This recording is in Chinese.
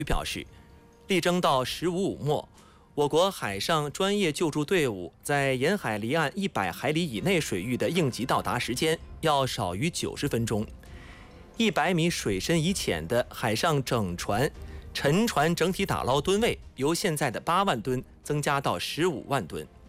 表示，力争到15/5末，我国海上专业救助队伍在沿海离岸100海里以内水域的应急到达时间要少于90分钟。100米水深以浅的海上整船、沉船整体打捞吨位由现在的8万吨增加到15万吨。